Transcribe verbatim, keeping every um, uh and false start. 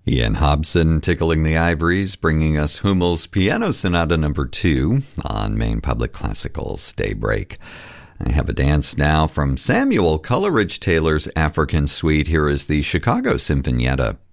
Ian Hobson tickling the ivories, bringing us Hummel's Piano Sonata number two on Maine Public Classical's Daybreak. I have a dance now from Samuel Coleridge Taylor's African Suite. Here is the Chicago Sinfonietta.